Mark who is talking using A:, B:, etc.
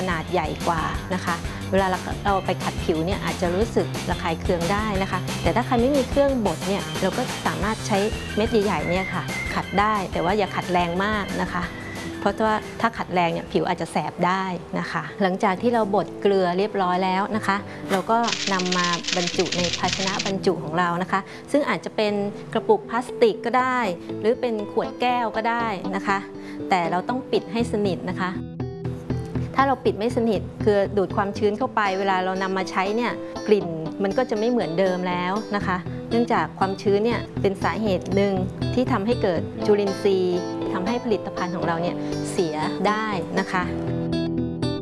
A: นาดใหญ่กว่านะคะเวลาเราไปขัดผิวเนี่ยอาจจะรู้สึกระคายเคืองได้นะคะแต่ถ้าใครไม่มีเครื่องบดเนี่ยเราก็สามารถใช้เม็ดใหญ่ๆเนี่ยค่ะขัดได้แต่ว่าอย่าขัดแรงมากนะคะเพราะว่าถ้าขัดแรงเนี่ยผิวอาจจะแสบได้นะคะหลังจากที่เราบดเกลือเรียบร้อยแล้วนะคะเราก็นำมาบรรจุในภาชนะบรรจุของเรานะคะซึ่งอาจจะเป็นกระปุกพลาสติกก็ได้หรือเป็นขวดแก้วก็ได้นะคะแต่เราต้องปิดให้สนิทนะคะถ้าเราปิดไม่สนิทคือดูดความชื้นเข้าไปเวลาเรานำมาใช้เนี่ยกลิ่นมันก็จะไม่เหมือนเดิมแล้วนะคะเนื่องจากความชื้นเนี่ยเป็นสาเหตุหนึ่งที่ทำให้เกิดจุลินทรีย์ทำให้ผลิตภัณฑ์ของเราเนี่ยเสียได้นะคะ